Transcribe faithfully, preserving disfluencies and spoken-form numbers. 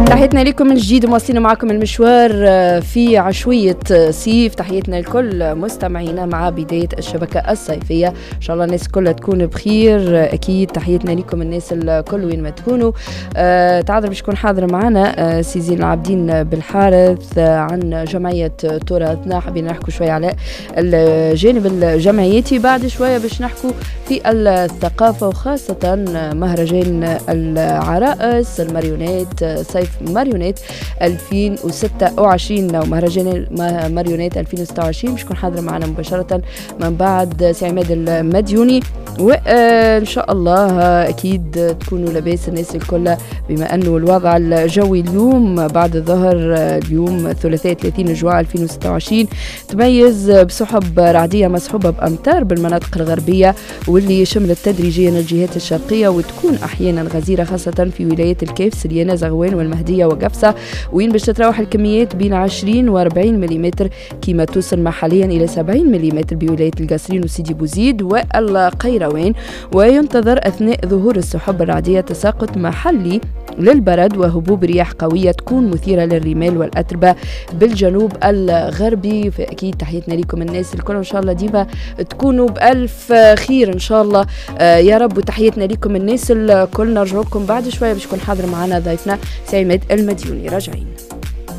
تحياتنا لكم من جديد ومواصلين معكم المشوار في عشوية صيف. تحياتنا لكل مستمعينا مع بداية الشبكة الصيفية، إن شاء الله الناس كلها تكون بخير. أكيد تحياتنا لكم الناس الكل وين ما تكونوا. أه تعذر باش يكون حاضر معنا أه سي زين العابدين بالحارث أه عن جمعية تراثنا. حابين نحكوا شوية على الجانب الجمعياتي، بعد شوية باش نحكوا في الثقافة وخاصة مهرجان العرائس الماريونات صيف ماريونات ألفين وستة وعشرين ومهرجان ماريونات ألفين وستة وعشرين باش يكون حاضر معنا مباشرة من بعد سي عماد المديوني. وإن شاء الله أكيد تكونوا لاباس الناس الكل، بما أنه الوضع الجوي اليوم بعد الظهر اليوم الثلاثاء ثلاثين جوان ألفين وستة وعشرين تميز بسحب رعدية مسحوبة بأمطار بالمناطق الغربية، واللي شملت تدريجيا الجهات الشرقية وتكون أحيانا غزيرة خاصة في ولايات الكيف سليانة زغوان والمهدية وقفصة، وين باش تتراوح الكميات بين عشرين وأربعين مليمتر كما توصل محليا إلى سبعين مليمتر بولاية القصرين وسيدي بوزيد والقيروان. وينتظر أثناء ظهور السحب الرعدية تساقط محلي للبرد وهبوب رياح قوية تكون مثيرة للرمال والأتربة بالجنوب الغربي. فأكيد تحياتنا لكم الناس الكل، إن شاء الله ديما تكونوا بألف خير إن شاء الله آه يا رب. وتحياتنا لكم الناس الكل. نرجعكم بعد شوية باش يكون حاضر معنا ضيفنا سي عماد المديوني. راجعين.